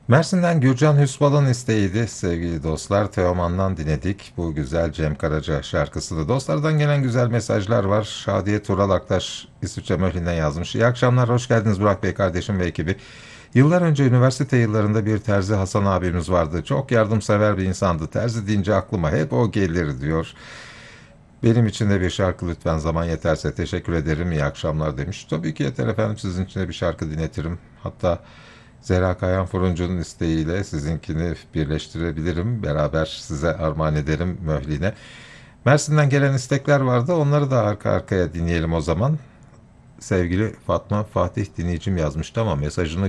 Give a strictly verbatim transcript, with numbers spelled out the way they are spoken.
Mersin'den Gürcan Hüsbal'ın isteğiydi sevgili dostlar. Teoman'dan dinledik bu güzel Cem Karaca şarkısını. Dostlardan gelen güzel mesajlar var. Şadiye Tural Aktaş İsviçre Möhlin'den yazmış. İyi akşamlar, hoş geldiniz Burak Bey kardeşim ve ekibi. Yıllar önce üniversite yıllarında bir terzi Hasan abimiz vardı. Çok yardımsever bir insandı. Terzi deyince aklıma hep o gelir diyor. Benim için de bir şarkı lütfen, zaman yeterse. Teşekkür ederim, iyi akşamlar demiş. Tabii ki yeter efendim, sizin için de bir şarkı dinletirim. Hatta Zehra Kayan Furuncu'nun isteğiyle sizinkini birleştirebilirim. Beraber size armağan ederim Möhline. Mersin'den gelen istekler vardı. Onları da arka arkaya dinleyelim o zaman. Sevgili Fatma Fatih dinleyicim yazmıştı ama mesajını